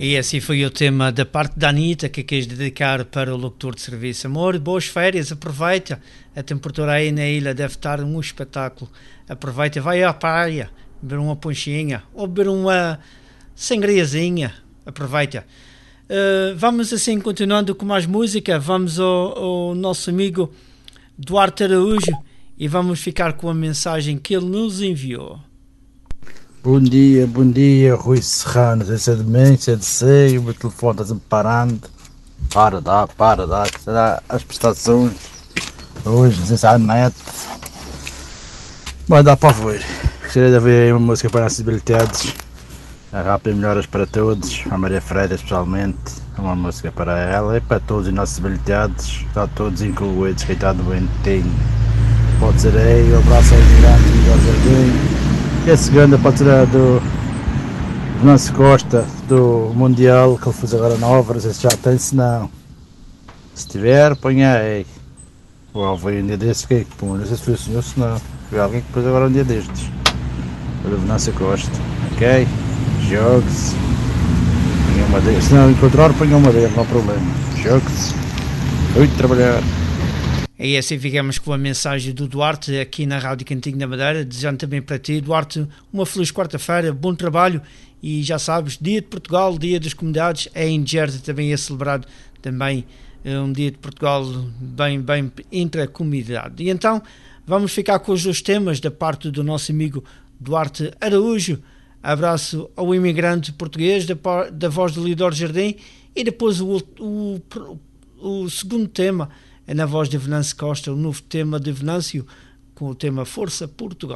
E assim foi o tema da parte da Anitta que quis dedicar para o locutor de serviço. Amor, boas férias, aproveita. A temperatura aí na ilha deve estar um espetáculo. Aproveita, vai à praia, beber uma ponchinha ou beber uma sangriazinha. Aproveita. Vamos assim, continuando com mais música, vamos ao nosso amigo Duarte Araújo e vamos ficar com a mensagem que ele nos enviou. Bom dia, Rui Serrano. Se é de mim, se é de sei, o meu telefone está sempre parando. Para dar as prestações. Hoje, não sei se há net. Mas dá para ver. Gostaria de ouvir uma música para as habilitados. A rápida melhoras para todos. A Maria Freire, especialmente. Uma música para ela e para todos os nossos habilitados. Está todos incluídos. Quem está doentinho. Pode ser aí. Um abraço aos gigantes e aos jardins. E a segunda pode ser a do Venâncio Costa, do Mundial, que ele fez agora na Óvora, não sei se já tem, se não. Se tiver, põe aí. Ou foi um dia destes, quem é que põe? Não sei se foi o senhor, se não. Foi alguém que pôs agora um dia destes. Foi do Venâncio Costa. Ok? Jogue-se. Põe uma dele. Se não encontrar, põe uma dele, não há problema. Jogue-se. Fui trabalhar. E assim ficamos com a mensagem do Duarte aqui na Rádio Cantinho da Madeira, desejando também para ti, Duarte, uma feliz quarta-feira, bom trabalho e já sabes, Dia de Portugal, Dia das Comunidades, é em Gerta também é celebrado também um Dia de Portugal bem entre a comunidade. E então vamos ficar com os dois temas da parte do nosso amigo Duarte Araújo. Abraço ao imigrante português da voz do Lidor Jardim e depois o segundo tema é na voz de Venâncio Costa, o novo tema de Venâncio, com o tema Força Portugal.